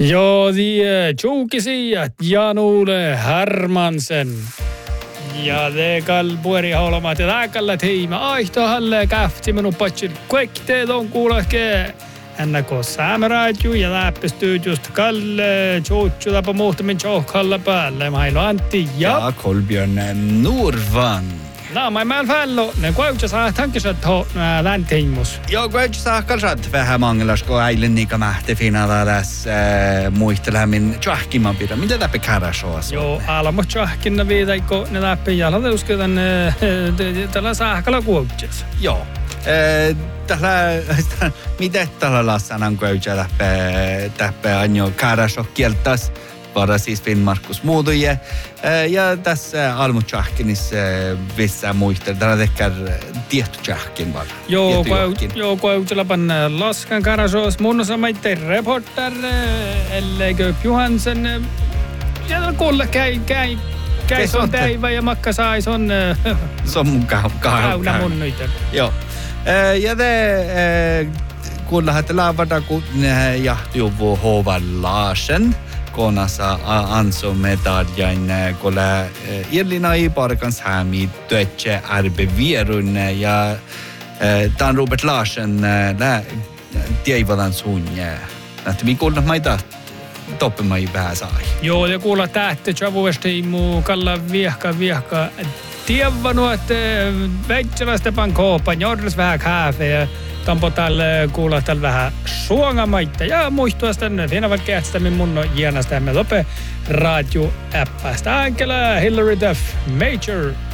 Joo, Tjukisi ja Janule Hermansen. Ja det kall pueri haulamat ja tääkällä tiima. Aihtohalle käfti minun patsin. Kaikki teet on kuulake. Ennako Saameraaju ja läppistyy just Kalle. Tjutju tapa muhtamin tjohkalla päälle. Mailu Antti ja Kolbjörn Norvan. No, mä en fällo. Ne kuitenkin saa tankisat läntiimus. Joo, kuitenkin saa kalsat vähän mangelas, kun äilen niinkä mähti finala tässä muistelemin tjahkiman pidä. Mitä läpi kärasoo? Joo, alamo tjahkinna viidaiko ne läpi jalalla usketan tällä saakalla kuitenkin. Joo. Mitä tällä lassanan kuitenkin läpi anjo kärasoo kieltäisi? Bara siis Finn-Markus Muutuje. Ja tässä Almu-tjahkinissa vissa muistel. Täällä tekee tietty tjahkin vaan. Joo, kuitenkin laskan karasoos. Mun on samaiten reporter, elleikö Johansen. Ja kuulla käy on päivä ja makka sais on. Se on mun kauna mun nyt. Joo. Ja te kuulla, että laavada kun jahtiuvu Håvard Larsen. Konassa ansoo medaljain, kolla Irlina i parkans hämi tötse arbevierun ja tämän Robert Larsen tievalan suunja. Että mi kuulla maita toppimai vähän sai. Joo, ja kuulla tähti tjavuesti mu kalla viehka. Tievanu, että veitsevästä pankoopan jordes vähän kääfeä. Tampo tälle kuulla tällä vähän suongamaita ja muistua tänne Finavan kästämme mun jienasta me lope radio-appasta. Ankela Hillary Duff Major.